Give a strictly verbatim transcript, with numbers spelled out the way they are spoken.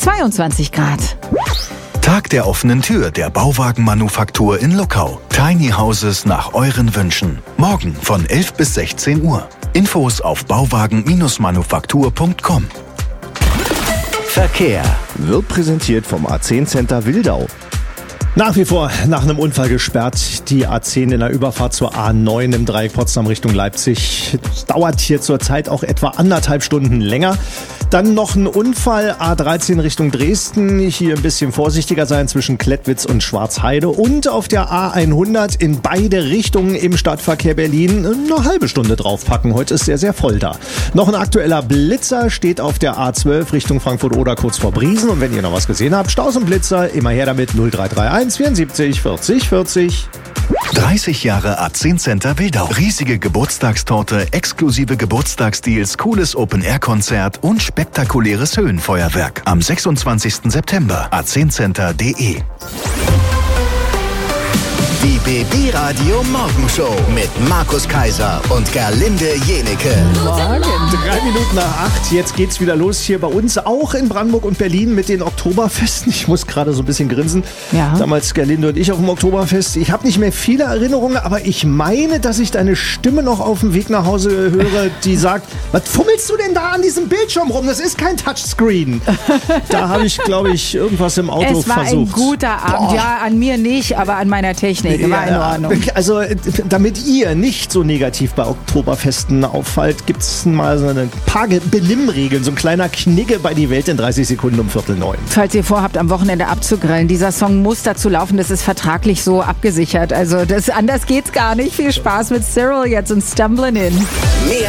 zweiundzwanzig Grad. Tag der offenen Tür der Bauwagenmanufaktur in Luckau. Tiny Houses nach euren Wünschen. Morgen von elf bis sechzehn Uhr. Infos auf bauwagen Manufaktur punkt com. Verkehr wird präsentiert vom A zehn Center Wildau. Nach wie vor nach einem Unfall gesperrt, die A zehn in der Überfahrt zur A neun im Dreieck Potsdam Richtung Leipzig. Es dauert hier zurzeit auch etwa anderthalb Stunden länger. Dann noch ein Unfall, A dreizehn Richtung Dresden. Hier ein bisschen vorsichtiger sein zwischen Klettwitz und Schwarzheide. Und auf der A hundert in beide Richtungen im Stadtverkehr Berlin eine halbe Stunde draufpacken. Heute ist sehr, sehr voll da. Noch ein aktueller Blitzer steht auf der A zwölf Richtung Frankfurt-Oder kurz vor Briesen. Und wenn ihr noch was gesehen habt, Staus und Blitzer, immer her damit null drei drei eins vierundsiebzig vierzig vierzig. dreißig Jahre A zehn Center Wildau. Riesige Geburtstagstorte, exklusive Geburtstagsdeals, cooles Open-Air-Konzert und spektakuläres Höhenfeuerwerk. Am sechsundzwanzigsten September. a zehn center punkt de. Die B B Radio Morgenshow mit Markus Kaiser und Gerlinde Jenecke. Morgen, drei Minuten nach acht. Jetzt geht's wieder los hier bei uns, auch in Brandenburg und Berlin mit den Oktoberfesten. Ich muss gerade so ein bisschen grinsen. Ja. Damals Gerlinde und ich auf dem Oktoberfest. Ich habe nicht mehr viele Erinnerungen, aber ich meine, dass ich deine Stimme noch auf dem Weg nach Hause höre, die sagt, was fummelst du denn da an diesem Bildschirm rum? Das ist kein Touchscreen. Da habe ich, glaube ich, irgendwas im Auto Es war versucht. ein guter Abend. Boah. Ja, an mir nicht, aber an meiner Technik. War in Ordnung. Also, damit ihr nicht so negativ bei Oktoberfesten auffallt, gibt es mal so ein paar Benimmregeln, so ein kleiner Knigge bei Die Welt in dreißig Sekunden um Viertel neun. Falls ihr vorhabt, am Wochenende abzugrillen, dieser Song muss dazu laufen, das ist vertraglich so abgesichert. Also das, anders geht's gar nicht. Viel Spaß mit Cyril jetzt und Stumbling In. Mehr